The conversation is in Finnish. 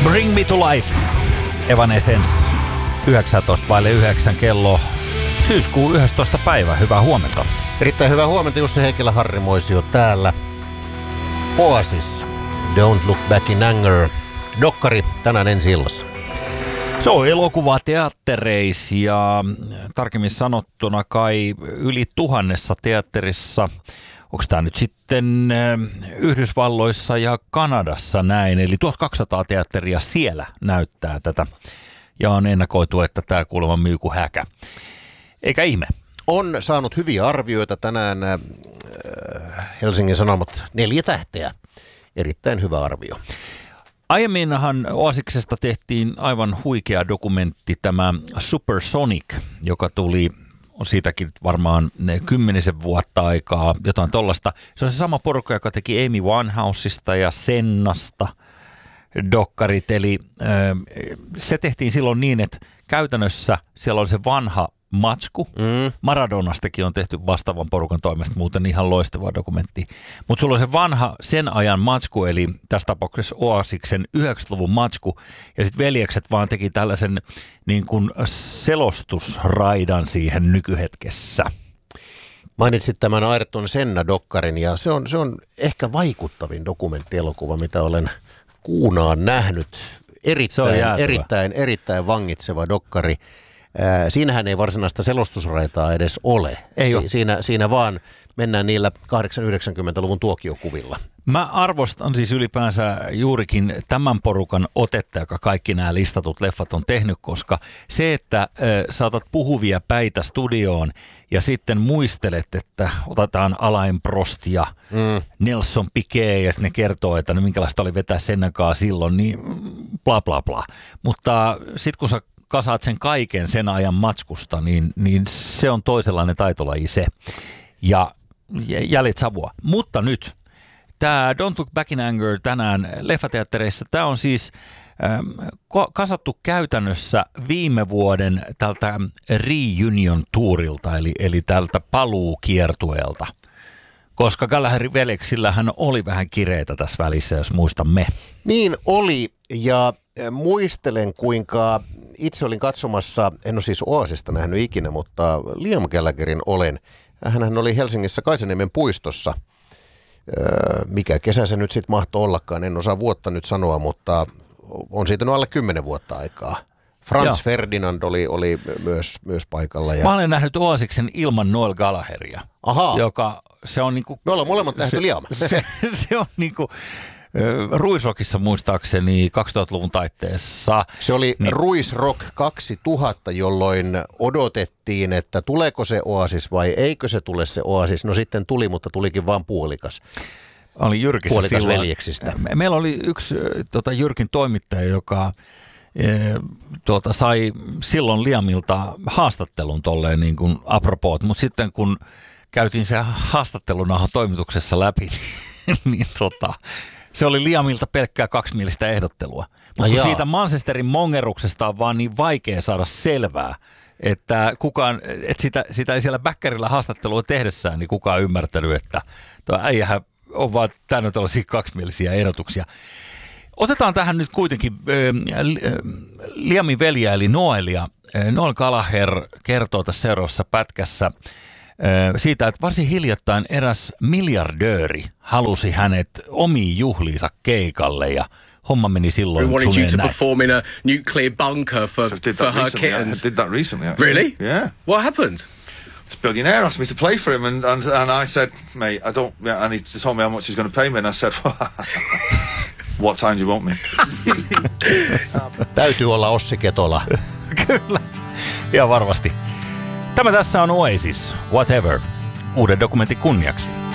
Bring Me to Life. Evanescence. 19:09 kello. Syyskuun 11. päivä. Hyvää huomenta. Erittäin hyvää huomenta. Jussi Heikkilä, Harri Moisio täällä. Oasis. Don't Look Back in Anger. Dokkari tänään ensi-illassa. Se on elokuva teattereissa ja tarkemmin sanottuna kai yli 1000 teatterissa. Onko tämä nyt sitten Yhdysvalloissa ja Kanadassa näin? Eli 1200 teatteria siellä näyttää tätä. Ja on ennakoitu, että tämä kuulemma myy kuin häkä. Eikä ihme. On saanut hyviä arvioita tänään. Helsingin Sanomat 4 tähteä. Erittäin hyvä arvio. Aiemminhan Oasiksesta tehtiin aivan huikea dokumentti, tämä Supersonic, joka tuli, on siitäkin varmaan 10 vuotta aikaa, jotain tollaista. Se on se sama porukka, joka teki Amy Winehouseista ja Sennasta dokkarit, eli se tehtiin silloin niin, että käytännössä siellä on se vanha matsku. Maradonastakin on tehty vastaavan porukan toimesta, muuten ihan loistava dokumentti. Mutta sulla on se vanha sen ajan matsku, eli tässä tapauksessa Oasiksen 90-luvun matsku, ja sitten veljekset vaan teki tällaisen niin kuin selostusraidan siihen nykyhetkessä. Mainitsit tämän Ayrton Senna-dokkarin, ja se on ehkä vaikuttavin dokumenttielokuva, mitä olen kuunaan nähnyt. Erittäin vangitseva dokkari. Siinähän ei varsinaista selostusraitaa edes ole. Siinä vaan mennään niillä 80-90-luvun tuokiokuvilla. Mä arvostan siis ylipäänsä juurikin tämän porukan otetta, joka kaikki nämä listatut leffat on tehnyt, koska se, että saatat puhuvia päitä studioon ja sitten muistelet, että otetaan Alain Prost ja Nelson Piquet ja ne kertoo, että no minkälaista oli vetää Sennakaa silloin, niin bla bla bla. Mutta sitten kun sä kasaat sen kaiken sen ajan matskusta, niin se on toisenlainen taitolaji se. Ja jäljet savua. Mutta nyt, tämä Don't Look Back in Anger tänään leffateattereissa, tämä on siis kasattu käytännössä viime vuoden tältä Reunion Tourilta, eli tältä paluukiertueelta. Koska Gallagherin veljeksillähän oli vähän kireitä tässä välissä, jos muistamme. Niin oli, ja muistelen kuinka itse olin katsomassa, en ole siis Oasista nähnyt ikinä, mutta Liam Gallagherin olen. Hänhän oli Helsingissä Kaisaniemen puistossa. Mikä kesä se nyt sitten mahtoi ollakaan, en osaa vuotta nyt sanoa, mutta on siitä no alle 10 vuotta aikaa. Franz Ferdinand oli myös paikalla. Ja... Mä olen nähnyt Oasiksen ilman Noel Gallagheria. Ahaa. Joka se on niinku... Me ollaan molemmat nähty Liam. Se on niinku... Ruisrockissa muistaakseni 2000-luvun taitteessa. Se oli Ruisrock 2000, jolloin odotettiin, että tuleeko se Oasis vai eikö se tule se Oasis. No sitten tuli, mutta tulikin vaan puolikas. Oli Jyrkissä puolikas silloin, veljeksistä. Meillä oli yksi Jyrkin toimittaja, joka sai silloin Liamilta haastattelun tolleen niin kuin apropos, mutta sitten kun käytiin se haastatteluna toimituksessa läpi, niin se oli Liamilta pelkkää kaksimielistä ehdottelua. Mutta siitä Manchesterin mongeruksesta on vaan niin vaikea saada selvää, että sitä ei siellä bäkkärillä haastattelua tehdessään, niin kukaan ymmärtänyt, että tuo äijähän on vaan täynnä tällaisia kaksimielisiä ehdotuksia. Otetaan tähän nyt kuitenkin Liamin veljä eli Noelia. Noel Gallagher kertoo tässä seuraavassa pätkässä siitä, että varsin hiljattain eräs miljardööri halusi hänet omiin juhliinsa keikalle ja homma meni silloin suunnilleen näin. We wanted you to perform in a nuclear bunker for her kittens. I did that recently, actually. Really? Yeah. What happened? This billionaire asked me to play for him, and I said, mate, I don't. Yeah, and he told me how much he's going to pay me, and I said, what time do you want me? Täytyy olla Ossi Ketola. Kyllä, ihan varmasti. Tämä tässä on Oasis, Whatever, uuden dokumentin kunniaksi.